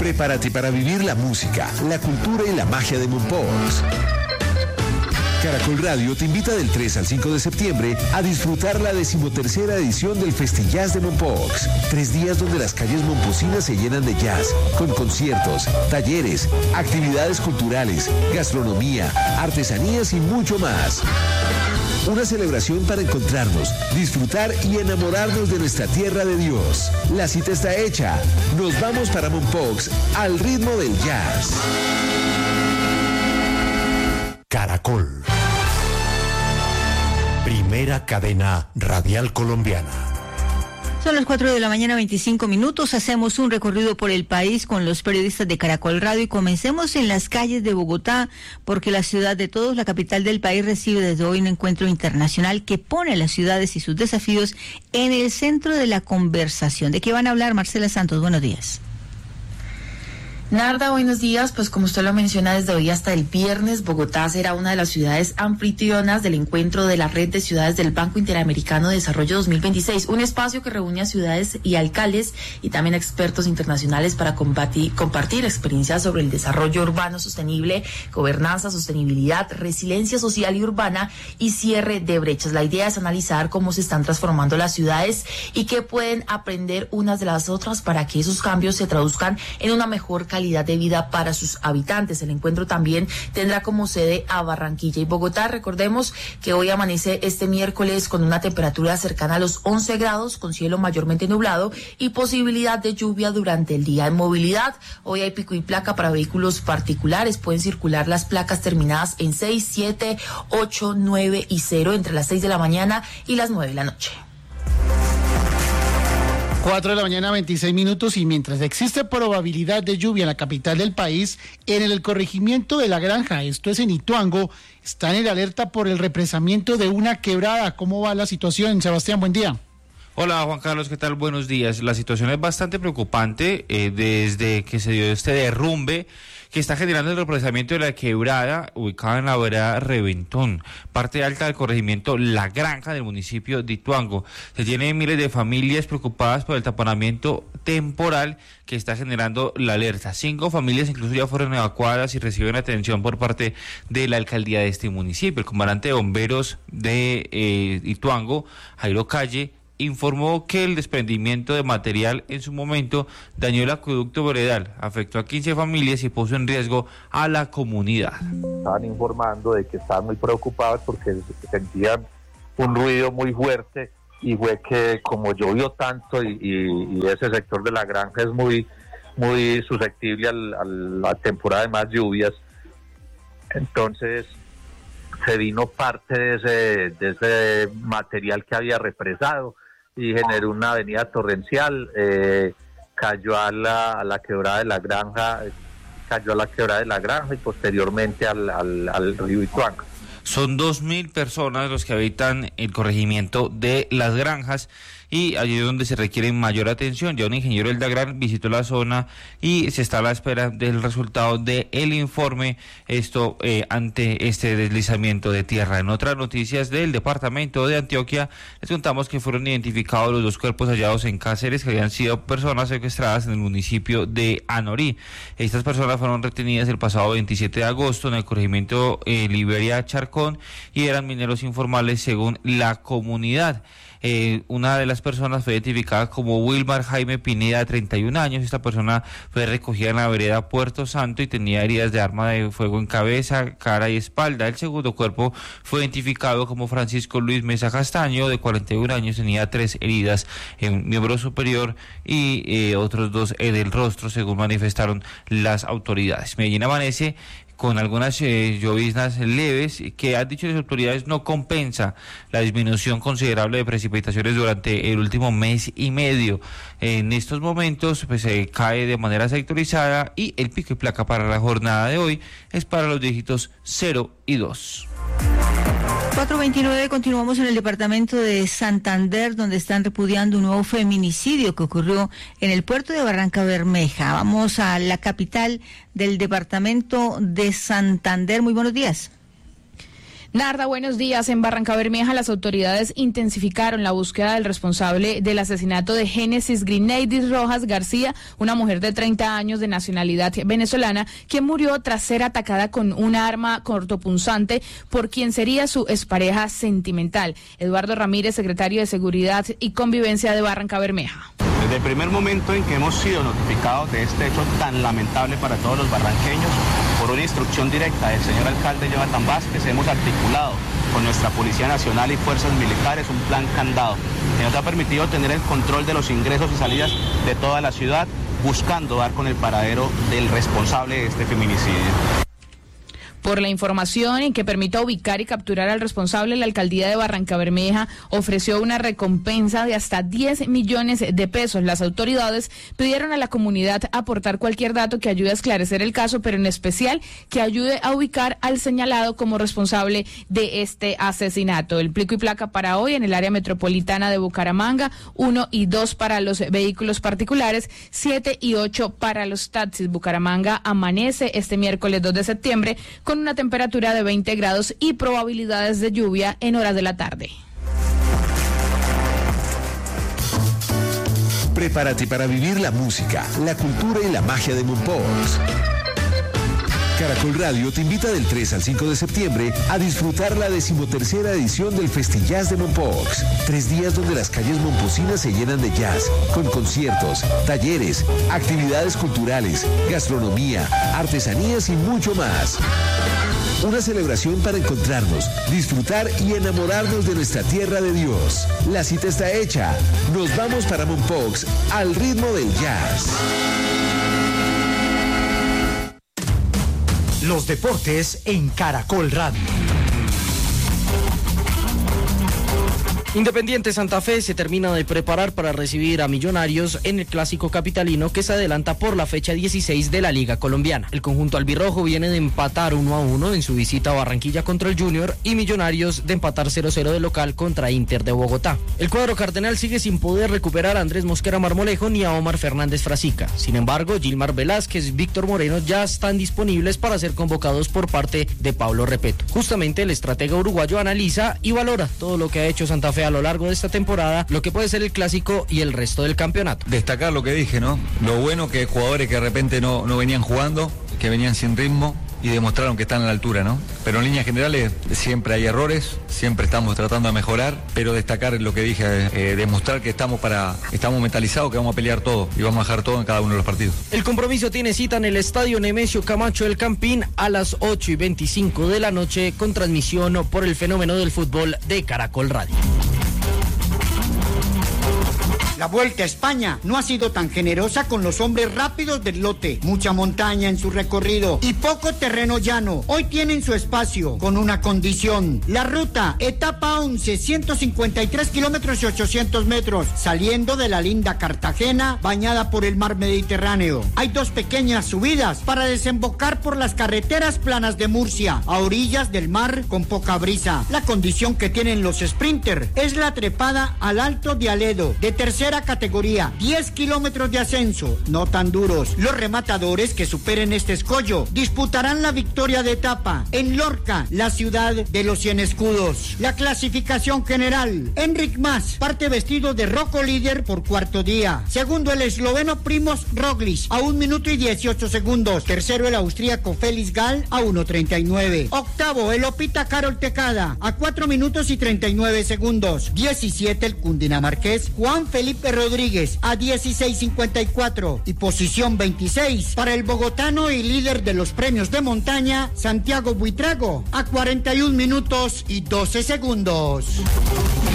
Prepárate para vivir la música, la cultura y la magia de Mompox. Caracol Radio te invita del 3 al 5 de septiembre a disfrutar la 13ª edición del Festijazz de Mompox. 3 días donde las calles momposinas se llenan de jazz, con conciertos, talleres, actividades culturales, gastronomía, artesanías y mucho más. Una celebración para encontrarnos, disfrutar y enamorarnos de nuestra tierra de Dios. La cita está hecha. Nos vamos para Mompox al ritmo del jazz. Caracol. Primera cadena radial colombiana. Son las 4 de la mañana, 25 minutos. Hacemos un recorrido por el país con los periodistas de Caracol Radio y comencemos en las calles de Bogotá, porque la ciudad de todos, la capital del país, recibe desde hoy un encuentro internacional que pone a las ciudades y sus desafíos en el centro de la conversación. ¿De qué van a hablar? Marcela Santos, buenos días. Narda, buenos días. Pues como usted lo menciona, desde hoy hasta el viernes, Bogotá será una de las ciudades anfitrionas del encuentro de la Red de Ciudades del Banco Interamericano de Desarrollo 2026, un espacio que reúne a ciudades y alcaldes y también expertos internacionales para compartir experiencias sobre el desarrollo urbano sostenible, gobernanza, sostenibilidad, resiliencia social y urbana y cierre de brechas. La idea es analizar cómo se están transformando las ciudades y qué pueden aprender unas de las otras para que esos cambios se traduzcan en una mejor calidad de vida para sus habitantes. El encuentro también tendrá como sede a Barranquilla y Bogotá. Recordemos que hoy amanece este miércoles con una temperatura cercana a los 11 grados, con cielo mayormente nublado y posibilidad de lluvia durante el día. En movilidad, hoy hay pico y placa para vehículos particulares. Pueden circular las placas terminadas en 6, 7, 8, 9 y 0 entre las 6 de la mañana y las 9 de la noche. 4 de la mañana, 26 minutos, y mientras existe probabilidad de lluvia en la capital del país, en el corregimiento de La Granja, esto es en Ituango, están en alerta por el represamiento de una quebrada. ¿Cómo va la situación, Sebastián? Buen día. Hola Juan Carlos, ¿qué tal? Buenos días. La situación es bastante preocupante desde que se dio este derrumbe que está generando el represamiento de la quebrada ubicada en la vereda Reventón, parte alta del corregimiento La Granja del municipio de Ituango. Se tienen miles de familias preocupadas por el taponamiento temporal que está generando la alerta. 5 familias incluso ya fueron evacuadas y reciben atención por parte de la alcaldía de este municipio. El comandante de bomberos de Ituango, Jairo Calle, informó que el desprendimiento de material en su momento dañó el acueducto veredal, afectó a 15 familias y puso en riesgo a la comunidad. Estaban informando de que estaban muy preocupados porque sentían un ruido muy fuerte y fue que como llovió tanto y ese sector de La Granja es muy susceptible a la temporada de más lluvias, entonces se vino parte de ese material que había represado y generó una avenida torrencial, cayó a la quebrada de La Granja, y posteriormente al río Ituango. Son 2.000 personas los que habitan el corregimiento de Las Granjas y allí es donde se requiere mayor atención. Ya un ingeniero del DAGRAN visitó la zona y se está a la espera del resultado del informe, ante este deslizamiento de tierra. En otras noticias del departamento de Antioquia, les contamos que fueron identificados los 2 cuerpos hallados en Cáceres que habían sido personas secuestradas en el municipio de Anorí. Estas personas fueron retenidas el pasado 27 de agosto en el corregimiento Liberia Charcón y eran mineros informales según la comunidad. Una de las personas fue identificada como Wilmar Jaime Pineda, de 31 años. Esta persona fue recogida en la vereda Puerto Santo y tenía heridas de arma de fuego en cabeza, cara y espalda. El segundo cuerpo fue identificado como Francisco Luis Mesa Castaño, de 41 años, tenía 3 heridas en miembro superior y otros 2 en el rostro, según manifestaron las autoridades. Medellín amanece con algunas lloviznas leves que han dicho las autoridades no compensa la disminución considerable de precipitaciones durante el último mes y medio. En estos momentos pues se cae de manera sectorizada y el pico y placa para la jornada de hoy es para los dígitos 0 y 2. 4:29, continuamos en el departamento de Santander, donde están repudiando un nuevo feminicidio que ocurrió en el puerto de Barranca Bermeja. Vamos a la capital del departamento de Santander. Muy buenos días. Narda, buenos días. En Barrancabermeja, las autoridades intensificaron la búsqueda del responsable del asesinato de Génesis Grineidis Rojas García, una mujer de 30 años de nacionalidad venezolana, quien murió tras ser atacada con una arma cortopunzante por quien sería su expareja sentimental. Eduardo Ramírez, secretario de Seguridad y Convivencia de Barrancabermeja. Desde el primer momento en que hemos sido notificados de este hecho tan lamentable para todos los barranqueños, por una instrucción directa del señor alcalde Jonathan Vázquez, hemos articulado con nuestra Policía Nacional y Fuerzas Militares un plan candado que nos ha permitido tener el control de los ingresos y salidas de toda la ciudad, buscando dar con el paradero del responsable de este feminicidio. Por la información en que permita ubicar y capturar al responsable, la alcaldía de Barrancabermeja ofreció una recompensa de hasta 10 millones de pesos. Las autoridades pidieron a la comunidad aportar cualquier dato que ayude a esclarecer el caso, pero en especial que ayude a ubicar al señalado como responsable de este asesinato. El pico y placa para hoy en el área metropolitana de Bucaramanga, 1 y 2 para los vehículos particulares, 7 y 8 para los taxis. Bucaramanga amanece este miércoles 2 de septiembre con una temperatura de 20 grados y probabilidades de lluvia en horas de la tarde. Prepárate para vivir la música, la cultura y la magia de Mompox. Caracol Radio te invita del 3 al 5 de septiembre a disfrutar la 13ª edición del Festijazz de Mompox. 3 días donde las calles momposinas se llenan de jazz, con conciertos, talleres, actividades culturales, gastronomía, artesanías y mucho más. Una celebración para encontrarnos, disfrutar y enamorarnos de nuestra tierra de Dios. La cita está hecha. Nos vamos para Mompox al ritmo del jazz. Los deportes en Caracol Radio. Independiente Santa Fe se termina de preparar para recibir a Millonarios en el clásico capitalino que se adelanta por la fecha 16 de la Liga Colombiana. El conjunto albirrojo viene de empatar 1-1 en su visita a Barranquilla contra el Junior y Millonarios de empatar 0-0 de local contra Inter de Bogotá. El cuadro cardenal sigue sin poder recuperar a Andrés Mosquera Marmolejo ni a Omar Fernández Frasica. Sin embargo, Gilmar Velázquez, Víctor Moreno ya están disponibles para ser convocados por parte de Pablo Repeto. Justamente el estratega uruguayo analiza y valora todo lo que ha hecho Santa Fe a lo largo de esta temporada, lo que puede ser el clásico y el resto del campeonato. Destacar lo que dije, ¿no? Lo bueno que jugadores que de repente no venían jugando, que venían sin ritmo y demostraron que están a la altura, ¿no? Pero en líneas generales siempre hay errores, siempre estamos tratando de mejorar, pero destacar lo que dije, demostrar que estamos mentalizados, que vamos a pelear todo y vamos a dejar todo en cada uno de los partidos. El compromiso tiene cita en el Estadio Nemesio Camacho del Campín a las 8:25 de la noche con transmisión por el Fenómeno del Fútbol de Caracol Radio. La Vuelta a España no ha sido tan generosa con los hombres rápidos del lote. Mucha montaña en su recorrido y poco terreno llano. Hoy tienen su espacio con una condición. La ruta, etapa 11, 153 kilómetros y 800 metros, saliendo de la linda Cartagena, bañada por el mar Mediterráneo. Hay 2 pequeñas subidas para desembocar por las carreteras planas de Murcia, a orillas del mar con poca brisa. La condición que tienen los sprinters es la trepada al Alto de Aledo, de tercera categoría, 10 kilómetros de ascenso, no tan duros. Los rematadores que superen este escollo disputarán la victoria de etapa en Lorca, la ciudad de los 100 escudos. La clasificación general: Enric Mas parte vestido de rojo líder por cuarto día. Segundo, el esloveno Primož Roglič a 1 minuto y 18 segundos. Tercero, el austríaco Felix Gall a 1:39. Octavo, el opita Carol Tecada a 4 minutos y 39 segundos. 17, el cundinamarqués Juan Felipe Rodríguez a 16:54 y posición 26 para el bogotano y líder de los premios de montaña Santiago Buitrago a 41 minutos y 12 segundos.